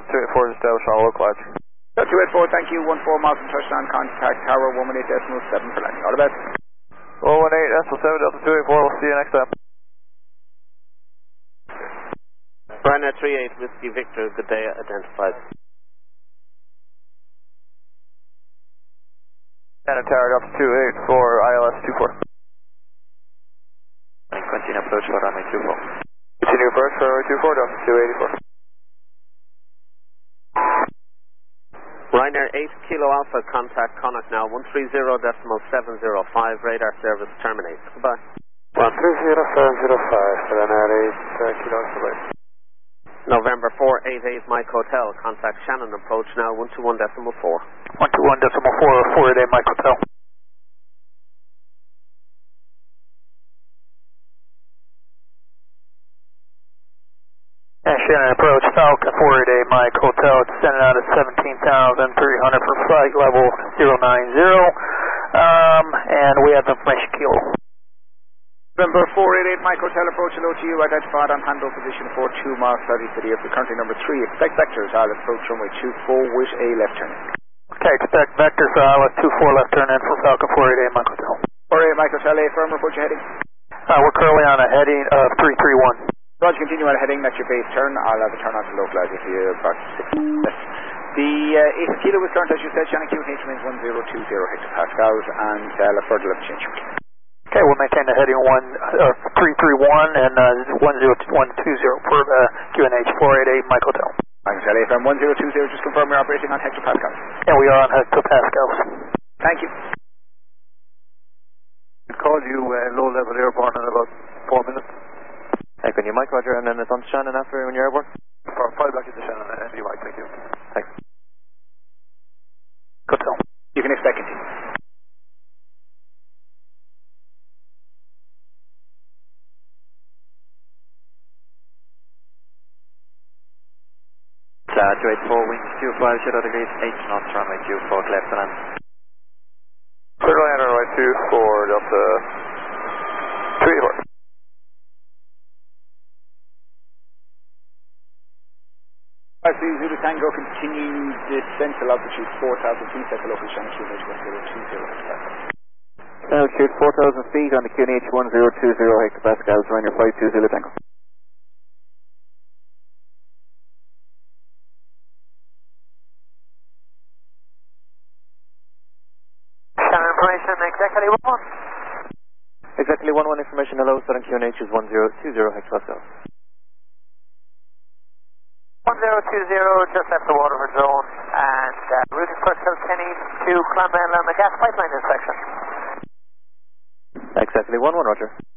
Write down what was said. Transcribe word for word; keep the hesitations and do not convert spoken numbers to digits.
two eight four is established on localized. two eight four, thank you. one four miles from touchdown, contact tower one one eight decimal seven for landing. All the best. one one eight decimal seven, Delta two eight four, we'll see you next time. Ryanair three eight, Whiskey Victor, good day, identified. Santa Tower, Delta two eight four, I L S two four. Continue approach for runway two four. Continue approach for runway two four, Delta two eighty-four. Ryanair eight Kilo Alpha, contact Connacht now, one three zero decimal seven zero five, radar service terminates. Goodbye. one three zero seven zero five, Ryanair eight Kilo Alpha. November four eight eight, Mike Hotel, contact Shannon approach now, one two one decimal four. one two one decimal four, four eight eight, Mike Hotel. And Shannon approach, Falcon four eight eight, Mike Hotel, it's sending out at seventeen thousand three hundred for flight level zero nine zero, um, and we have information kilo. November four eight eight, Mike Hotel, approach hello to you, identified on handle position for two miles southeast of the airport, currently number three, expect vectors, I'll approach runway two four with a left turn. Okay, expect vectors, I'll two four left turn in for Falcon four eight eight, Mike Hotel. four eight eight, Mike Hotel, A firm, report your heading. Uh, we're currently on a heading of three three one. Roger, continue on heading, that's your base turn. I'll have a turn on to localize if you about six left. The uh, eight kilo was current, as you said, Shannon Q H remains one zero two zero hectopascals, and uh, a further left change. Okay, we'll maintain the heading one, uh, three three one and uh, one zero one two zero for uh, Q N H four eight eight, Mike Hotel. Mike Hotel, A firm one zero two zero, just confirm you're operating on hectopascals. And we are on hectopascals. Thank you. I'll call you uh, low level airborne in about four minutes. Hey, can you Mike, Roger, and then it's on to Shannon after when you're airborne? For fly back into Shannon and you, Mike, thank you. Thanks. Good tell. You can expect continue. Uh, two eight four, wings two five, zero degrees, eight knots, runway two four, left to land. Clear to land, runway two four, Delta two eight four. I see Zulu Tango continuing descent to altitude four thousand feet at the local Shannon Q H one zero two zero hectopascals. Altitude four thousand feet on the Q N H one zero two zero hectopascals, Ryanair five two Zulu Tango. Shannon information, exactly one one. Exactly one one information, hello, Southern Q N H is one zero two zero hectopascals. one zero two zero, just left the Waterford zone, and uh, routing first Kilkenny to Clonmel on the gas pipeline inspection. Exactly one one, Roger.